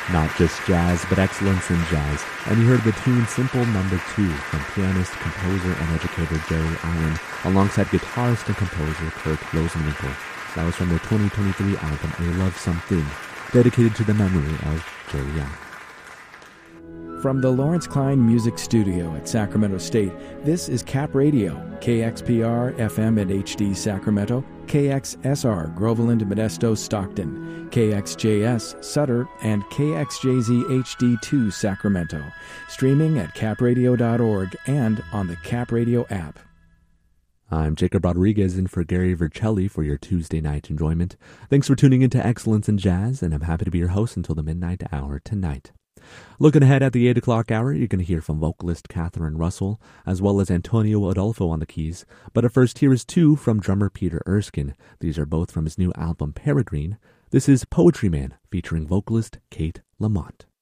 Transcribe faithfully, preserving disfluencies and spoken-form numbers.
Not just jazz, but excellence in jazz. And you heard the tune Simple Number Two from pianist, composer, and educator Jerry Allen, alongside guitarist and composer Kurt Rosenwinkel. That was from their twenty twenty-three album, A Love Something, dedicated to the memory of Jerry Allen. From the Lawrence Klein Music Studio at Sacramento State, this is Cap Radio, K X P R F M at H D Sacramento, K X S R Groveland, Modesto, Stockton, K X J S Sutter, and K X J Z H D two Sacramento. Streaming at cap radio dot org and on the Cap Radio app. I'm Jacob Rodriguez in for Gary Vercelli for your Tuesday night enjoyment. Thanks for tuning into Excellence in Jazz, and I'm happy to be your host until the midnight hour tonight. Looking ahead at the eight o'clock hour, you're going to hear from vocalist Catherine Russell, as well as Antonio Adolfo on the keys. But at first, here is two from drummer Peter Erskine. These are both from his new album, Peregrine. This is Poetry Man, featuring vocalist Kate Lamont.